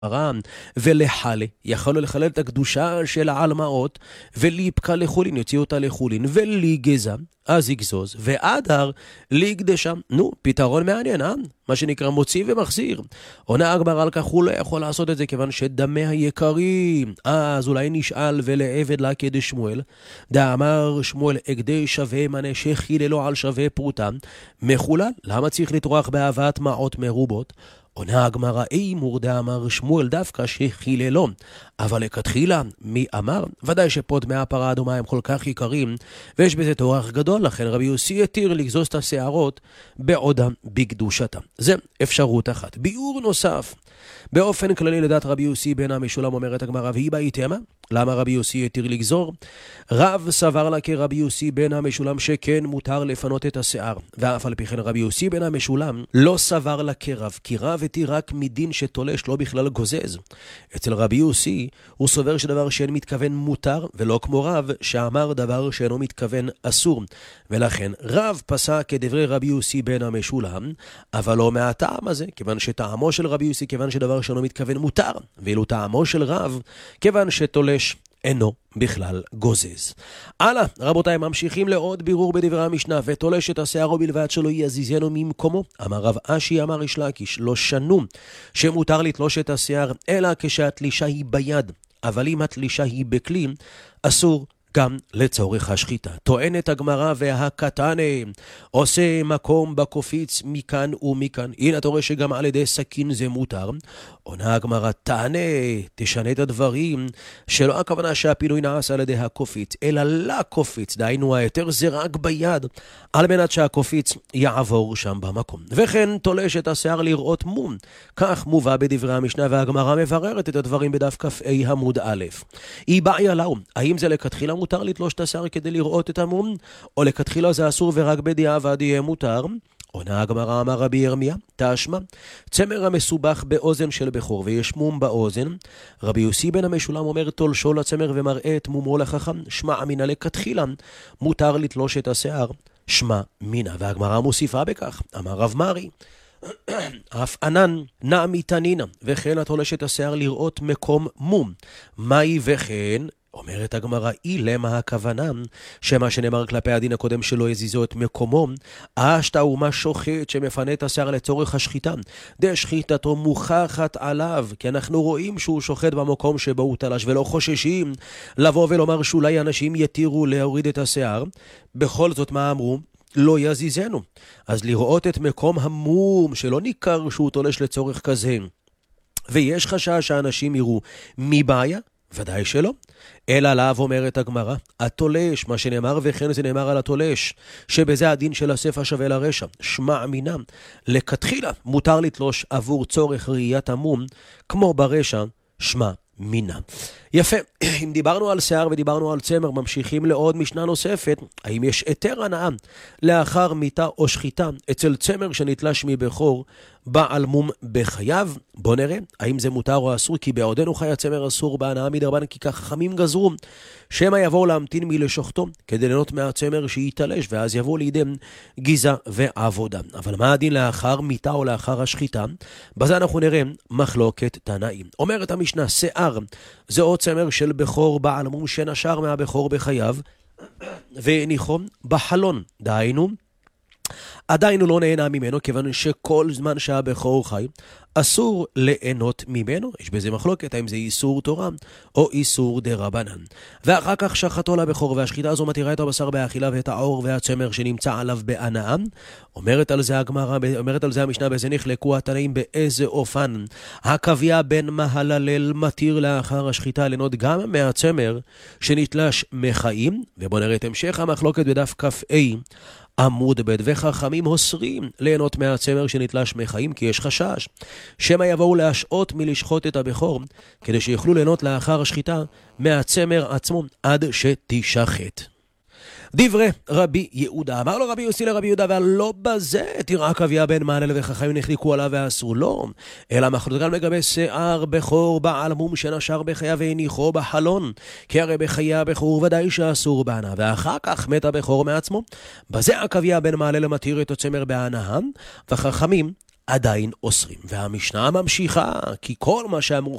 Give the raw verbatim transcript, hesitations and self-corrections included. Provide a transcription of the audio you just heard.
הרם ולחלה, יכולו לחלל את הקדושה של העלמאות, וליפקה לחולין, יוציא אותה לחולין, וליגזה, אז יגזוז, ואדר ליגדשה. נו, פתרון מעניין, אה? מה שנקרא מוציא ומחזיר. עונה הגמרא על כך, הוא לא יכול לעשות את זה כיוון שדמי היקרים. אז אולי נשאל ולעבד לה כדי שמואל, דאמר שמואל אגדי שווה מנה שחיללו על שווה פרוטה, מחולל, למה צריך לטרוח בהבאת מעות מרובות? עונה הגמרא, אי מורדה אמר שמואל דווקא שחיללו, אבל לכתחילה מי אמר? ודאי שפה דמי הפרה האדומה הם כל כך יקרים, ויש בזה תורך גדול, לכן רבי יוסי התיר לגזוז את השערות בעודם בקדושתם. זה אפשרות אחת. ביאור נוסף, באופן כללי לדעת רבי יוסי בן המשולם אומרת הגמרא, והיא באיתמה, למה רבי יוסי התיר לגזור? רב סבר לה כרבי יוסי בן המשולם שכן מותר לפנות את השיער, ואף על פי כן רבי יוסי בן המשולם לא סבר לה כרב, כי רב התיר רק מדין שתולש, לא בכלל גוזז. אצל רבי יוסי הוא סובר שדבר שאין מתכוון מותר, ולא כמו רב שאמר דבר שאינו מתכוון אסור, ולכן רב פסק כדברי רבי יוסי בן המשולם, אבל לא מהטעם הזה, כיוון שטעמו של רבי יוסי כיוון שדבר שאינו מתכוון מותר, ואילו טעמו של רב כיוון שתולש אינו בכלל גוזז. הלאה, רבותיי, ממשיכים לעוד בירור בדברי המשנה, ותולש את השערו בלבד שלא יזיזנו ממקומו. אמר רב אשי, אמר ריש לקיש, לא שנו שמותר לתלוש את השיער, אלא כשהתלישה היא ביד, אבל אם התלישה היא בכלי, אסור גם לצורך השחיטה. טוענת הגמרא, והקטנה עושה מקום בקופיץ מכאן ומכאן. הנה אתה רואה שגם על ידי סכין זה מותר. עונה הגמרא, תענה, תשנה את הדברים, שלא הכוונה שהפינוי נעשה על ידי הקופיץ, אלא לקופיץ, דהיינו היתר זה רק ביד, על מנת שהקופיץ יעבור שם במקום. וכן תולש את השיער לראות מום, כך מובא בדברי המשנה, והגמרא מבררת את הדברים בדף כ"ה עמוד א'. היא בעיה לאו, האם זה לכתחילה מותר לתלוש את השיער כדי לראות את המום, או לכתחילה זה אסור ורק בדיעבד יהיה מותר? עונה הגמרא, אמר רבי ירמיה, תשמע, צמר המסובך באוזן של בחור ויש מום באוזן, רבי יוסי בן המשולם אומר תולשו לצמר ומראה את מומו לחכם, שמע מינה לכתחילה מותר לתלוש את השיער, שמע מינה. והגמרא מוסיפה בכך, אמר רב מרי, אף ענן נעמי תנינה, וכן התולש את השיער לראות מקום מום, מהי וכן? אומרת הגמרא, אי למה הכוונה שמה שנאמר כלפי הדין הקודם שלא יזיזו את מקומו, אשתה ומה שוחט שמפנה את השיער לצורך השחיטה, דשחיטתו מוכחת עליו, כי אנחנו רואים שהוא שוחט במקום שבו הוא תלש, ולא חוששים לבוא ולומר שאולי אנשים יתירו להוריד את השיער. בכל זאת מה אמרו? לא יזיזנו. אז לראות את מקום המום שלא ניכר שהוא תולש לצורך כזה, ויש חשש שאנשים יראו, מי בעיה? ודאי שלא. אלא עליו אומרת הגמרא, התולש, מה שנאמר וכן זה נאמר על התולש, שבזה הדין של הספר שווה לרשע, שמע מינם, לכתחילה מותר לתלוש עבור צורך ראיית המום, כמו ברשע, שמע מינה. יפה, אם דיברנו על שיער ודיברנו על צמר, ממשיכים לעוד משנה נוספת. האם יש היתר הנאה לאחר מיתה או שחיטה אצל צמר שנתלש מבחור בעל מום בחייו? בוא נראה, האם זה מותר או אסור, כי בעודנו חי הצמר אסור בהנאה מדרבנן, כי כך חכמים גזרו שמא יבואו להמתין מלשוחתו כדי ליהנות מהצמר שיתלש, ואז יבואו לידי גיזה ועבודה. אבל מה הדין לאחר מיתה או לאחר השחיטה? בזה אנחנו נראה מחלוקת תנאים. אומרת המשנה, שיער זה עוד צמר של בחור בעל מום שנשר מהבחור בחייו והניחו בחלון, דהיינו עדיין הוא לא נהנה ממנו, כיוון שכל זמן שהבחור חי אסור ליהנות ממנו. יש בזה מחלוקת האם זה איסור תורה או איסור דרבנן. ואחר כך שחטו לבחור, והשחיטה הזו מתירה את הבשר באכילה ואת העור והצמר שנמצא עליו בהנאה. אומרת על זה הגמרא, אומרת על זה המשנה, בזה נחלקו התנאים באיזה אופן הקביע בין מהללל מתיר לאחר השחיטה ליהנות גם מהצמר שנתלש מחיים. ובוא נראה את המשך המחלוקת בדף כ"ה עמוד ב'. וחכמים אוסרים ליהנות מהצמר שנתלש מחיים, כי יש חשש שמא יבואו להשעות מלשחוט את הבכור, כדי שיוכלו ליהנות לאחר השחיטה מהצמר עצמו עד שתשחט. דברי רבי יהודה, אמר לו רבי יוסי לרבי יהודה, ולא בזה תראה קביעה בין מהלל וחכמים נחלקו עליו ואסרו לו, אלא מחלוקת לגבי שיער בכור בעל מום שנשר בחייו והניחו בחלון, כי הרי בחיי הבכור ודאי שאסור בהנאה, ואחר כך מת הבכור מעצמו. בזה הקביעה בין מהלל מתיר את הצמר בהנאה, וחכמים עדיין אוסרים. והמשנה ממשיכה, כי כל מה שאמרו